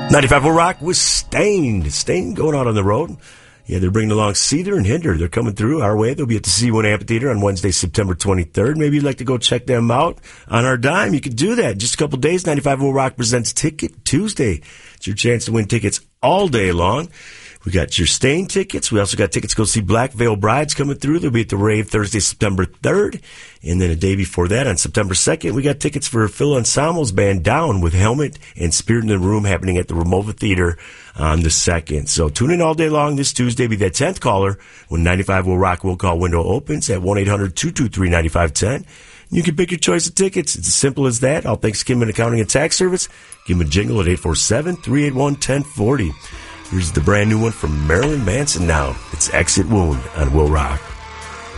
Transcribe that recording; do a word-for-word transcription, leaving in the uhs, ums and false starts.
ninety-five will rock with Stained. Stained going out on the road. Yeah, they're bringing along Cedar and Hinder. They're coming through our way. They'll be at the C one Amphitheater on Wednesday, September twenty-third. Maybe you'd like to go check them out on our dime. You can do that. Just a couple days, ninety-five will rock presents Ticket Tuesday. It's your chance to win tickets all day long. We got your Stained tickets. We also got tickets to go see Black Veil Brides coming through. They'll be at the Rave Thursday, September third. And then a day before that, on September second, we got tickets for Phil Anselmo's band Down with Helmet and Spirit in the Room happening at the Ramova Theater on the second. So tune in all day long this Tuesday. Be that tenth caller when ninety-five will rock will call window opens at one eight hundred two two three nine five one zero. You can pick your choice of tickets. It's as simple as that. All thanks to Kim and Accounting and Tax Service. Give them a jingle at eight four seven, three eight one, one zero four zero. Here's the brand new one from Marilyn Manson now. It's Exit Wound on Will Rock.